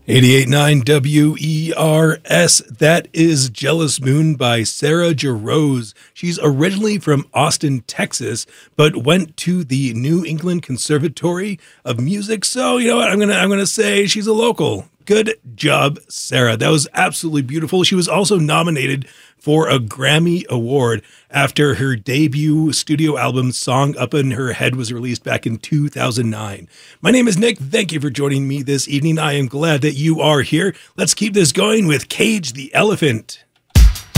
88.9 WERS. That is Jealous Moon by Sarah Jarosz. She's originally from Austin, Texas, but went to the New England Conservatory of Music. So, you know what? I'm gonna say she's a local. Good job, Sarah. That was absolutely beautiful. She was also nominated for a Grammy Award after her debut studio album, Song Up in Her Head, was released back in 2009. My name is Nick. Thank you for joining me this evening. I am glad that you are here. Let's keep this going with Cage the Elephant.